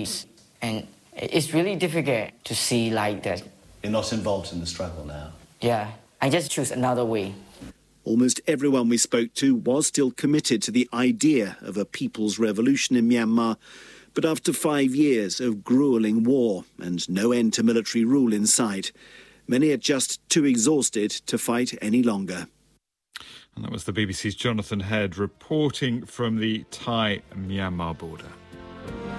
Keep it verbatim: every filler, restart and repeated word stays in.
peace. And it's really difficult to see like that. You're not involved in the struggle now? Yeah, I just choose another way. Almost everyone we spoke to was still committed to the idea of a people's revolution in Myanmar. But after five years of gruelling war and no end to military rule in sight, many are just too exhausted to fight any longer. And that was the B B C's Jonathan Head reporting from the Thai-Myanmar border.